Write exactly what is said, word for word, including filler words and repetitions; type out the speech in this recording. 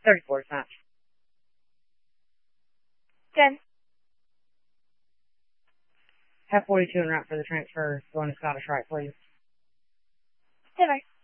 thirty-four snaps. ten. Have forty-two en route for the transfer. Going to Scottish Rite, please. ten.